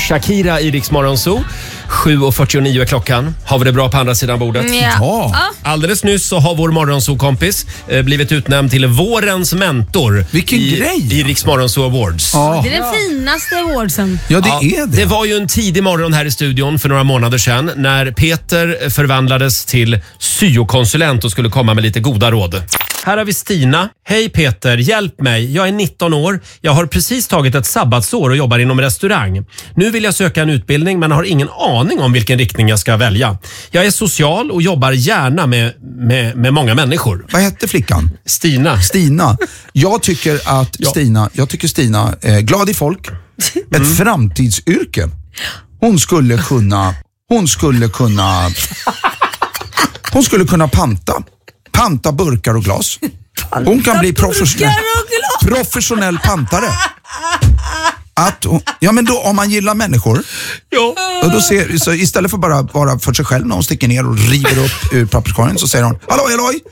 Shakira i Rix Morgon Zoo. 7:49 är klockan. Har vi det bra på andra sidan bordet? Ja. Alldeles nyss så har vår morgonzoo-kompis blivit utnämnd till vårens mentor. Vilken grej! I Rix Morgon Zoo Awards. Ja. Det är den finaste awardsen. Ja, det är det. Det var ju en tidig morgon här i studion för några månader sedan när Peter förvandlades till syokonsulent och skulle komma med lite goda råd. Här har vi Stina. Hej Peter, hjälp mig. Jag är 19 år. Jag har precis tagit ett sabbatsår och jobbar inom restaurang. Nu vill jag söka en utbildning men har ingen aning om vilken riktning jag ska välja. Jag är social och jobbar gärna med många människor. Vad hette flickan? Stina. Jag tycker att Stina är glad i folk. Ett framtidsyrke. Hon skulle kunna panta burkar och glas. Hon kan bli professionell pantare. Om man gillar människor, och då så istället för bara vara för sig själv när hon sticker ner och river upp ur papperskorgen, så säger hon halloj.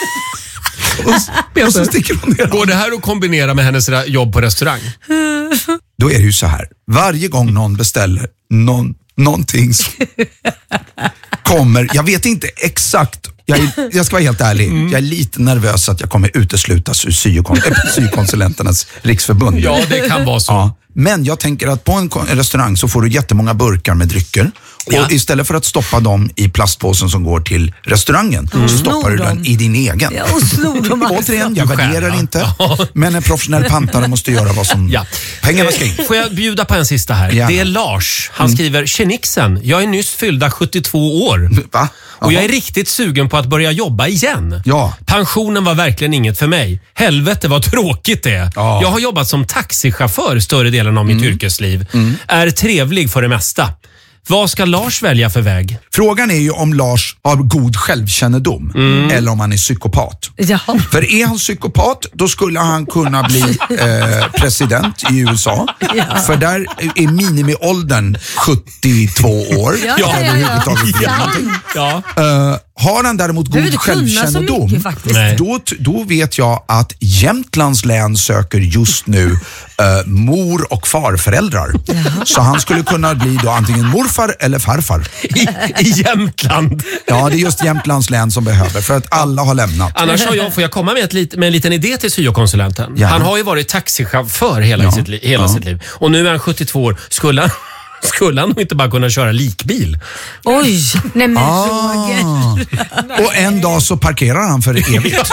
Och så sticker hon ner. Går det här att kombinera med hennes jobb på restaurang? Då är det ju så här. Varje gång någon beställer någonting som kommer, jag vet inte exakt. Jag ska vara helt ärlig. Jag är lite nervös att jag kommer uteslutas ur syokonsulenternas riksförbund. Ja, det kan vara så. Ja. Men jag tänker att på en restaurang så får du jättemånga burkar med drycker. Och istället för att stoppa dem i plastpåsen som går till restaurangen, så stoppar du den i din egen. Ja, och snor dem alltså. Återigen, jag värderar inte. Men en professionell pantare måste göra vad som pengarna ska in. Får jag bjuda på en sista här? Gärna. Det är Lars. Han skriver: Tjenixen, jag är nyss fyllda 72 år. Va? Och jag är riktigt sugen på att börja jobba igen. Ja. Pensionen var verkligen inget för mig. Helvete vad tråkigt det är. Ja. Jag har jobbat som taxichaufför större delen av mitt yrkesliv. Är trevlig för det mesta. Vad ska Lars välja för väg? Frågan är ju om Lars har god självkännedom eller om han är psykopat. Ja. För är han psykopat, då skulle han kunna bli president i USA. Ja. För där är minimiåldern 72 år. Ja. Överhuvudtaget blir någonting. Ja. Har han däremot god självkännedom, då vet jag att Jämtlands län söker just nu mor- och farföräldrar. Så han skulle kunna bli då antingen morfar eller farfar. I Jämtland. Ja, det är just Jämtlands län som behöver, för att alla har lämnat. Annars får jag komma med en liten idé till syokonsulenten. Ja. Han har ju varit taxichaufför hela sitt liv. Och nu är han 72 år. Skulle han nog inte bara kunna köra likbil? Oj, nej men Roger. Och en dag så parkerar han för evigt.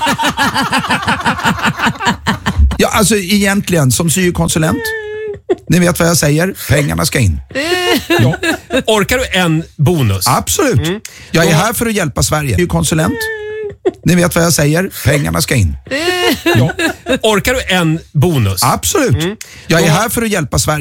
Ja, alltså egentligen som syokonsulent, ni vet vad jag säger, pengarna ska in. Ja. Orkar du en bonus? Absolut. Jag är här för att hjälpa Sverige. Syokonsulent, ni vet vad jag säger, pengarna ska in. Ja. Orkar du en bonus? Absolut. Jag är här för att hjälpa Sverige.